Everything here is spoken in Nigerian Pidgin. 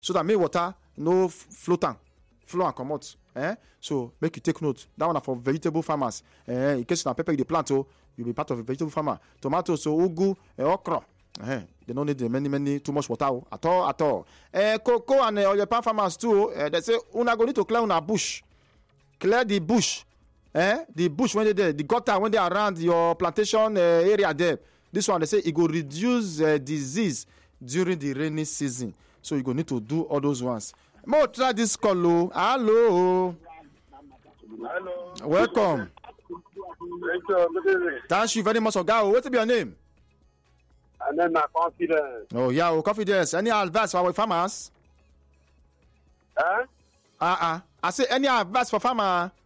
so that make water no flow and comot. So make you take note. That one are for vegetable farmers. In case na pepper you dey plant, you'll be part of a vegetable farmer. Tomatoes, so ugu, okra. They don't need many too much water at all. Cocoa and oil palm farmers too. They say una go need to clear una bush. Clear the bush. The bush when they there, the gutter when they around your plantation area there. This one they say it go reduce disease during the rainy season. So you go need to do all those ones. More try this call. Hello. Welcome. Thank you very much, Oga. What be your name? And then my confidence. Oh yeah, confidence. Any advice for our farmers? I say any advice for farmer?